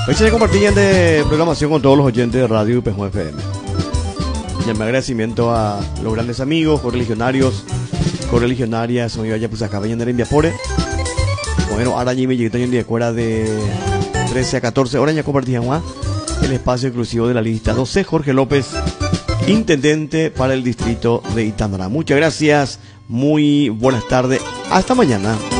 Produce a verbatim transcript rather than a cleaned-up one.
Hoy se compartían de programación con todos los oyentes de Radio Pejón F M. Y mi agradecimiento a los grandes amigos, correligionarios, correligionarias, soy yo ya pues acá vayan en Viapore. Bueno, ahora ya me llegué también de acuerdo de trece a catorce horas ya compartían más el espacio exclusivo de la lista doce, Jorge López, intendente para el distrito de Itambara. Muchas gracias, muy buenas tardes, hasta mañana.